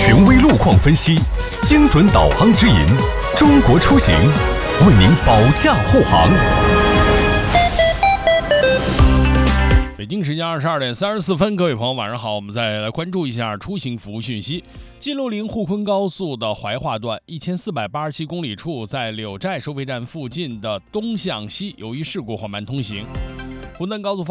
权威路况分析，精准导航指引，中国出行为您保驾护航。 北京时间22:34，各位朋友晚上好，我们再来关注一下出行服务讯息。G60沪昆高速的怀化段1487公里处，在柳寨收费站附近的东向西，由于事故缓慢通行。湖南高速